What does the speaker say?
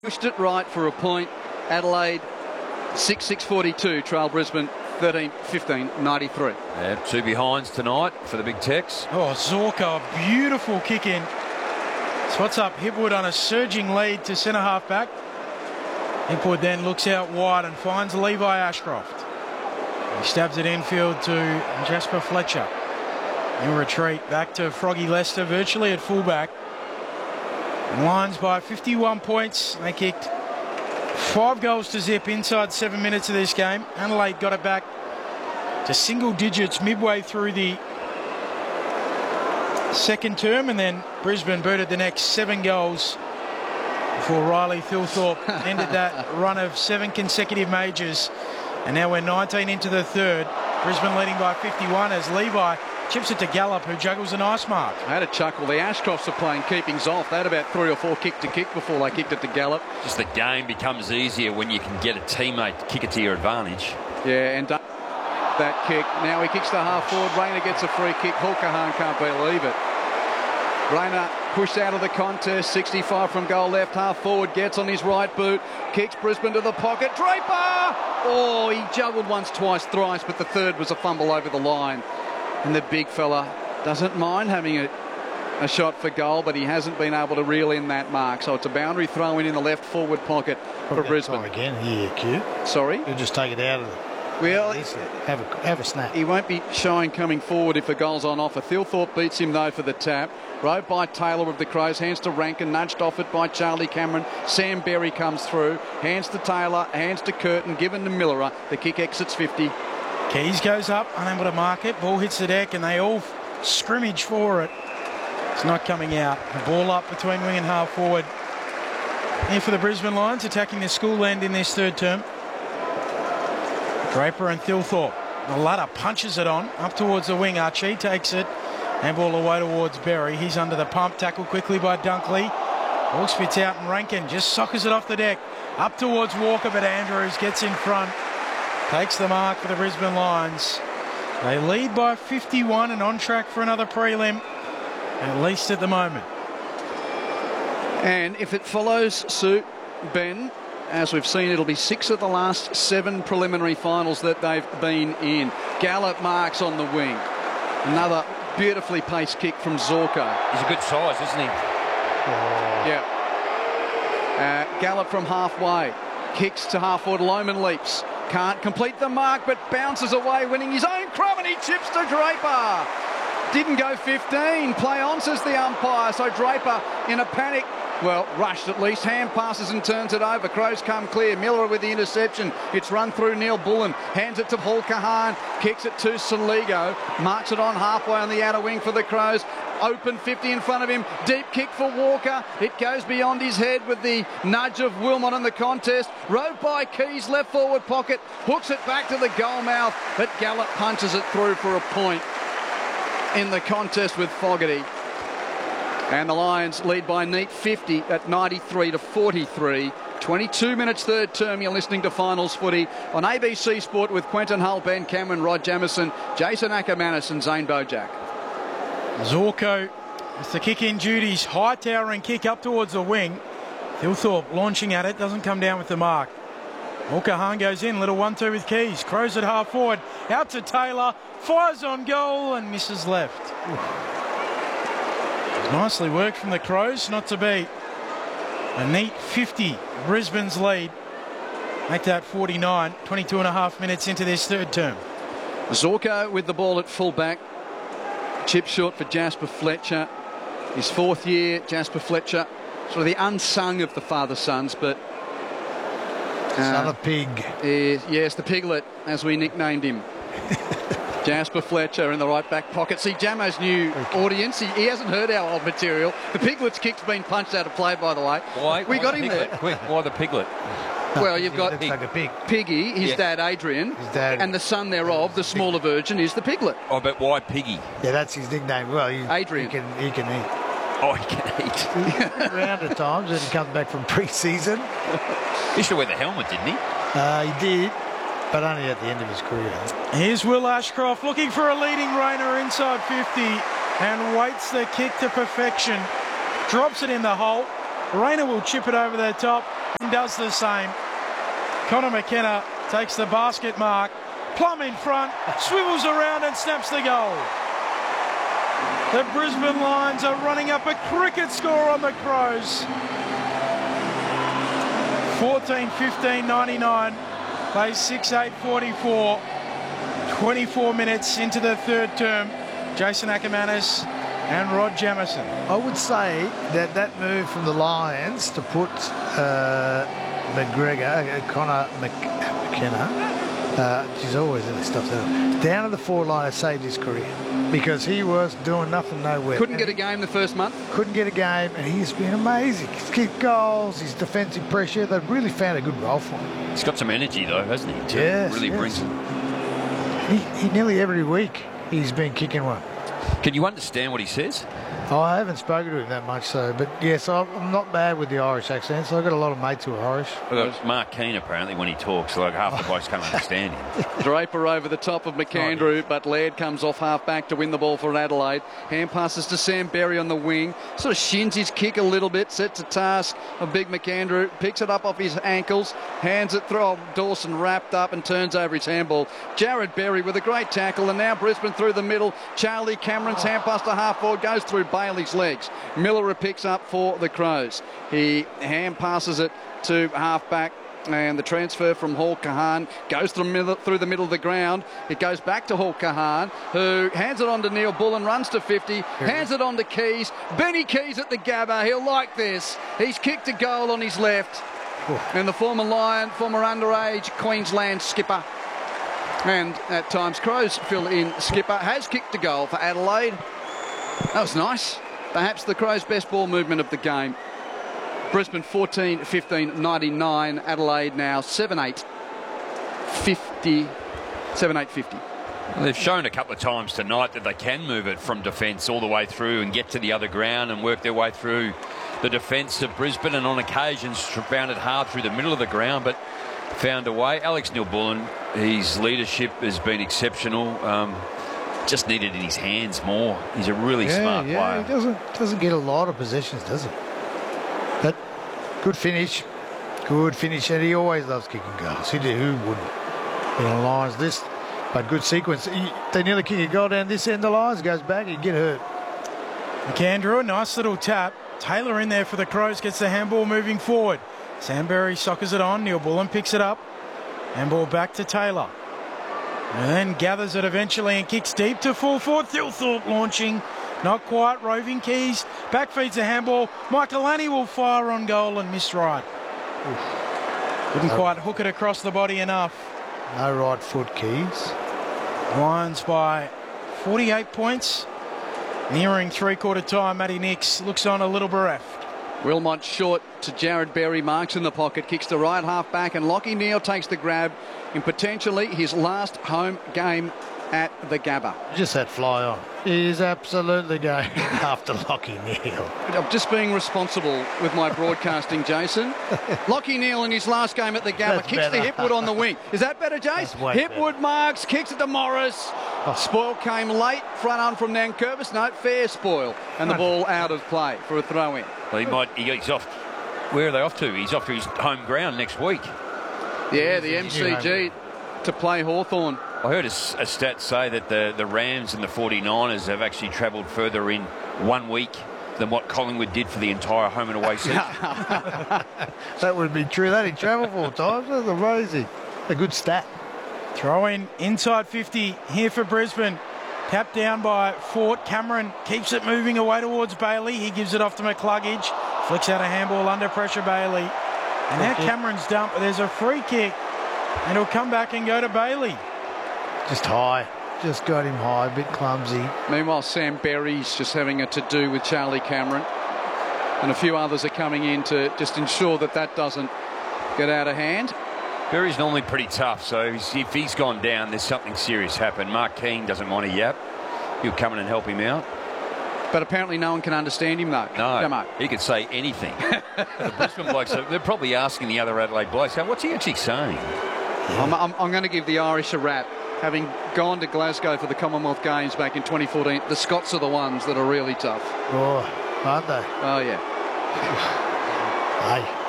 Pushed it right for a point. Adelaide 6-6-42 trail Brisbane 13-15-93. Yeah, two behinds tonight for the Big Tex. Oh, Zorko, a beautiful kick in. Spots up Hipwood on a surging lead to centre half back. Hipwood then looks out wide and finds Levi Ashcroft. He stabs it infield to Jasper Fletcher. In retreat back to Froggy Lester, virtually at fullback. Lions by 51 points. They kicked 5 goals to zip inside 7 minutes of this game. Adelaide got it back to single digits midway through the second term, and then Brisbane booted the next 7 goals before Riley Thilthorpe ended that run of 7 consecutive majors. And now we're 19 into the third. Brisbane leading by 51 as Levi chips it to Gallup, who juggles a nice mark. I had a chuckle. The Ashcrofts are playing keepings off. They had about 3 or 4 kick to kick before they kicked it to Gallup. Just the game becomes easier when you can get a teammate to kick it to your advantage. Yeah, and that kick. Now he kicks to half forward. Rayner gets a free kick. Hulkahan can't believe it. Rayner pushed out of the contest. 65 from goal left. Half forward gets on his right boot. Kicks Brisbane to the pocket. Draper! Oh, he juggled once, twice, thrice, but the third was a fumble over the line. And the big fella doesn't mind having a shot for goal, but he hasn't been able to reel in that mark. So it's a boundary throw in the left forward pocket for Brisbane. Again here, Q. Sorry? You'll just take it out of the... Well, have a snap. He won't be showing coming forward if the goal's on offer. Thilthorpe beats him, though, for the tap. Rode by Taylor of the Crows. Hands to Rankin. Nudged off it by Charlie Cameron. Sam Berry comes through. Hands to Taylor. Hands to Curtin. Given to Millerer. The kick exits 50. Keys goes up, unable to mark it. Ball hits the deck and they all scrimmage for it. It's not coming out. The ball up between wing and half forward. Here for the Brisbane Lions, attacking the school end in this third term. Draper and Thilthorpe. The ladder punches it on, up towards the wing. Archie takes it. And ball away towards Berry. He's under the pump. Tackle quickly by Dunkley. Ball spits out and Rankin just soccers it off the deck. Up towards Walker, but Andrews gets in front. Takes the mark for the Brisbane Lions. They lead by 51 and on track for another prelim, at least at the moment. And if it follows suit, Ben, as we've seen, it'll be 6 of the last 7 preliminary finals that they've been in. Gallup marks on the wing. Another beautifully paced kick from Zorko. He's a good size, isn't he? Yeah. Gallup from halfway. Kicks to half forward. Lohmann leaps. Can't complete the mark, but bounces away, winning his own crumb, and he chips to Draper. Didn't go 15. Play on, says the umpire. So Draper, in a panic, well, rushed at least, hand passes and turns it over. Crows come clear. Miller with the interception. It's run through Neil Bullen. Hands it to Paul Kahan. Kicks it to Saligo. Marks it on halfway on the outer wing for the Crows. Open 50 in front of him. Deep kick for Walker. It goes beyond his head with the nudge of Wilmot in the contest. Rode by Keys, left forward pocket. Hooks it back to the goal mouth. But Gallup punches it through for a point in the contest with Fogarty. And the Lions lead by neat 50 at 93-43. 22 minutes third term. You're listening to Finals Footy on ABC Sport with Quentin Hull, Ben Cameron, Rod Jamieson, Jason Ackermanis and Zane Bojack. Zorko with the kick-in duties. High towering kick up towards the wing. Thilthorpe launching at it. Doesn't come down with the mark. Hulkahan goes in. Little 1-2 with Keys. Crows at half forward. Out to Taylor. Fires on goal and misses left. Nicely worked from the Crows, not to beat. A neat 50, Brisbane's lead. Make that 49, 22 and a half minutes into this third term. Zorko with the ball at fullback. Chip short for Jasper Fletcher. His 4th year, Jasper Fletcher, sort of the unsung of the father-sons, but... Son of pig. Yes, the piglet, as we nicknamed him. Jasper Fletcher in the right back pocket. See, Jamo's new audience, he hasn't heard our old material. The piglet's kick's been punched out of play, by the way. Why? We got him there. Quick, why the piglet? Well, you've got like a pig. Piggy, his dad Adrian, and the son thereout, the smaller version, is the piglet. Oh, but why Piggy? Yeah, that's his nickname. Well, Adrian. He can eat. Oh, he can eat. Around at times, and he comes back from pre-season. He used to wear the helmet, didn't he? He did, but only at the end of his career. Here's Will Ashcroft looking for a leading Rayner inside 50 and waits the kick to perfection. Drops it in the hole. Rayner will chip it over the top. and does the same. Connor McKenna takes the basket mark. Plum in front, swivels around and snaps the goal. The Brisbane Lions are running up a cricket score on the Crows. 14-15-99, plays 6-8-44. 24 minutes into the third term. Jason Ackermanis and Rod Jamieson. I would say that move from the Lions to put Connor McKenna, she's always in this stuff, down to the forward line has saved his career because he was doing nothing nowhere. Couldn't get a game the first month. Couldn't get a game, and he's been amazing. He's kicked goals, his defensive pressure. They've really found a good role for him. He's got some energy, though, hasn't he? Yes, really brings it. He nearly every week he's been kicking one. Can you understand what he says? Oh, I haven't spoken to him that much, so, but yes, I'm not bad with the Irish accent, so I've got a lot of mates who are Irish. Well, Mark Keane, apparently, when he talks, like half the blokes can't understand him. Draper over the top of McAndrew, but Laird comes off half-back to win the ball for Adelaide. Hand passes to Sam Berry on the wing. Sort of shins his kick a little bit, sets a task of big McAndrew, picks it up off his ankles, hands it through. Dawson wrapped up and turns over his handball. Jared Berry with a great tackle, and now Brisbane through the middle. Charlie Cameron's hand pass to half-forward goes through Bailey's legs. Miller picks up for the Crows. He hand passes it to half-back, and the transfer from Hall Kahan goes through the middle of the ground. It goes back to Hall Kahan, who hands it on to Neil Bullen, runs to 50, hands it on to Keys. Benny Keys at the Gabba. He'll like this. He's kicked a goal on his left. And the former Lion, former underage Queensland skipper, and at times Crows fill-in skipper, has kicked a goal for Adelaide. That was nice. Perhaps the Crows' best ball movement of the game. Brisbane 14-15-99. Adelaide now 7-8-50. 7-8-50. Well, they've shown a couple of times tonight that they can move it from defence all the way through and get to the other ground and work their way through the defence of Brisbane, and on occasions found it hard through the middle of the ground, but found a way. Alex Neil-Bullen, his leadership has been exceptional. Just needed in his hands more. He's a really smart player. He doesn't get a lot of possessions, does he? But good finish, and he always loves kicking goals. Who wouldn't? In a Lions list, but good sequence. They nearly kick a goal down this end of the Lions, goes back, he'd get hurt. McAndrew, a nice little tap. Taylor in there for the Crows, gets the handball moving forward. Sam Berry soccers it on. Neil Bullen picks it up. Handball back to Taylor. And then gathers it eventually and kicks deep to full forward. Thilthorpe launching. Not quite. Roving Keys. Back feeds the handball. Michael Annie will fire on goal and miss right. Couldn't quite hook it across the body enough. No right foot, Keys. Lions by 48 points. Nearing three-quarter time. Matty Nix looks on a little bereft. Wilmot short to Jared Berry, marks in the pocket, kicks to right half back, and Lachie Neale takes the grab in potentially his last home game at the Gabba. Just that fly on. He is absolutely going after Lachie Neale. I'm just being responsible with my broadcasting, Jason. Lachie Neale in his last game at the Gabba That's kicks better. to Hipwood on the wing. Is that better, Jace? Hipwood marks, kicks it to Morris. Spoil came late, front on from Nankervis. No, fair spoil. And the ball out of play for a throw-in. Well, he's off. Where are they off to? He's off to his home ground next week. Yeah, the MCG to play Hawthorn. I heard a stat say that the Rams and the 49ers have actually travelled further in 1 week than what Collingwood did for the entire home and away season. That would be true. They didn't travel 4 times. That's amazing. A good stat. Throw in inside 50 here for Brisbane. Tapped down by Fort. Cameron keeps it moving away towards Bailey. He gives it off to McCluggage. Flicks out a handball under pressure, Bailey. And now Cameron's dumped, but there's a free kick. And he'll come back and go to Bailey. Just high. Just got him high, a bit clumsy. Meanwhile, Sam Berry's just having a to-do with Charlie Cameron. And a few others are coming in to just ensure that that doesn't get out of hand. Berry's normally pretty tough, so if he's gone down, there's something serious happened. Mark Keane doesn't want to yap. He'll come in and help him out. But apparently no one can understand him, though. No, he could say anything. The Brisbane blokes, they're probably asking the other Adelaide blokes, what's he actually saying? I'm going to give the Irish a rap. Having gone to Glasgow for the Commonwealth Games back in 2014, the Scots are the ones that are really tough. Oh, aren't they? Oh, yeah. Hey.